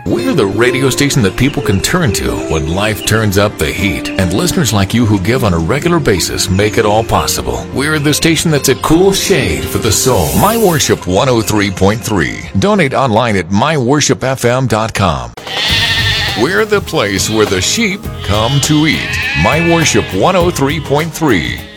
We're the radio station that people can turn to when life turns up the heat. And listeners like you who give on a regular basis make it all possible. We're the station that's a cool shade for the soul. My Worship 103.3. Donate online at myworshipfm.com. We're the place where the sheep come to eat. My Worship 103.3.